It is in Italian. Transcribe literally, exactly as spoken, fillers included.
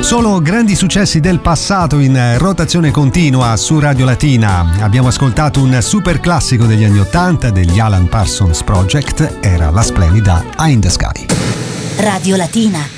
Solo grandi successi del passato in rotazione continua su Radio Latina. Abbiamo ascoltato un super classico degli anni ottanta degli Alan Parsons Project, era la splendida Eye in the Sky. Radio Latina.